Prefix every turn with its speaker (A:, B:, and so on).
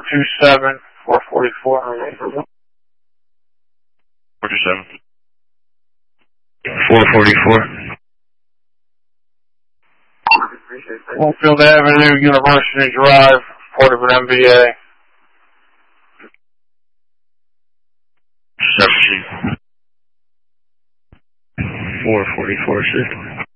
A: 427, 444.
B: 427. 444.
A: Bloomfield Avenue, University Drive, Port of an MBA.
B: 17. 444, sir.